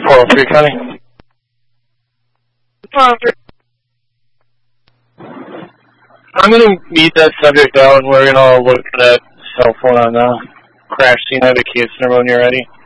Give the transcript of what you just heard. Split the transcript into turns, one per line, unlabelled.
403 County.
403.
I'm going to meet that subject out, and we're going to look for that cell phone on the crash scene. I have a case number when you're ready.